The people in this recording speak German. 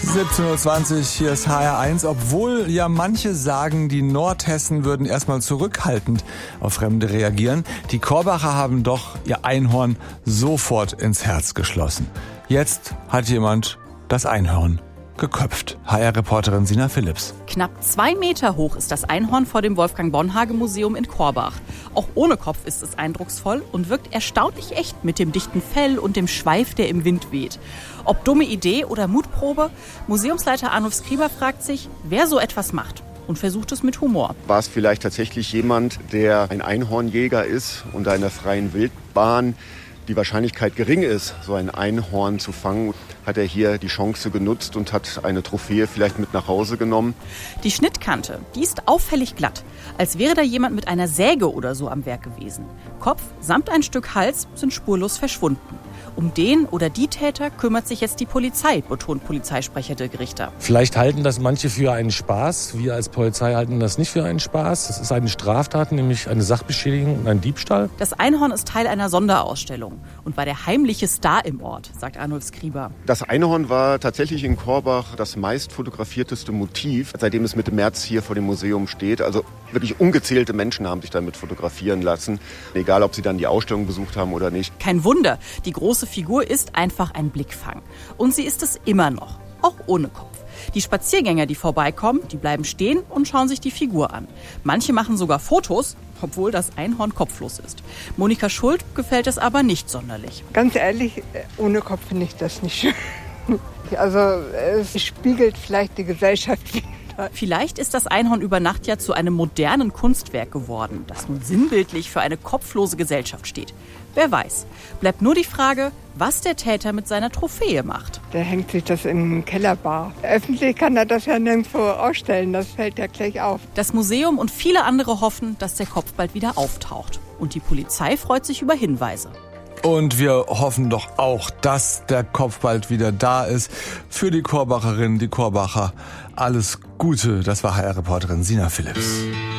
17:20 Uhr, hier ist HR1. Obwohl ja manche sagen, die Nordhessen würden erstmal zurückhaltend auf Fremde reagieren, die Korbacher haben doch ihr Einhorn sofort ins Herz geschlossen. Jetzt hat jemand das Einhorn geköpft. HR-Reporterin Sina Philipps. Knapp 2 Meter hoch ist das Einhorn vor dem Wolfgang-Bonhage-Museum in Korbach. Auch ohne Kopf ist es eindrucksvoll und wirkt erstaunlich echt mit dem dichten Fell und dem Schweif, der im Wind weht. Ob dumme Idee oder Mutprobe? Museumsleiter Arnulf Skriber fragt sich, wer so etwas macht. Und versucht es mit Humor. War es vielleicht tatsächlich jemand, der ein Einhornjäger ist und da in der freien Wildbahn die Wahrscheinlichkeit gering ist, so ein Einhorn zu fangen, hat er hier die Chance genutzt und hat eine Trophäe vielleicht mit nach Hause genommen. Die Schnittkante, die ist auffällig glatt, als wäre da jemand mit einer Säge oder so am Werk gewesen. Kopf samt ein Stück Hals sind spurlos verschwunden. Um den oder die Täter kümmert sich jetzt die Polizei, betont Polizeisprecher Dirk Richter. Vielleicht halten das manche für einen Spaß. Wir als Polizei halten das nicht für einen Spaß. Das ist eine Straftat, nämlich eine Sachbeschädigung und ein Diebstahl. Das Einhorn ist Teil einer Sonderausstellung und war der heimliche Star im Ort, sagt Arnulf Skriber. Das Einhorn war tatsächlich in Korbach das meist fotografierteste Motiv, seitdem es Mitte März hier vor dem Museum steht. Also wirklich ungezählte Menschen haben sich damit fotografieren lassen, egal ob sie dann die Ausstellung besucht haben oder nicht. Kein Wunder, die große Figur ist einfach ein Blickfang. Und sie ist es immer noch, auch ohne Kopf. Die Spaziergänger, die vorbeikommen, die bleiben stehen und schauen sich die Figur an. Manche machen sogar Fotos, obwohl das Einhorn kopflos ist. Monika Schuld gefällt es aber nicht sonderlich. Ganz ehrlich, ohne Kopf finde ich das nicht schön. Also es spiegelt vielleicht die Gesellschaft wieder. Vielleicht ist das Einhorn über Nacht ja zu einem modernen Kunstwerk geworden, das nun sinnbildlich für eine kopflose Gesellschaft steht. Wer weiß. Bleibt nur die Frage, was der Täter mit seiner Trophäe macht. Der hängt sich das in den Kellerbar. Öffentlich kann er das ja nirgendwo ausstellen, das fällt ja gleich auf. Das Museum und viele andere hoffen, dass der Kopf bald wieder auftaucht. Und die Polizei freut sich über Hinweise. Und wir hoffen doch auch, dass der Kopf bald wieder da ist. Für die Korbacherinnen, die Korbacher, alles Gute. Das war HR-Reporterin Sina Philipps.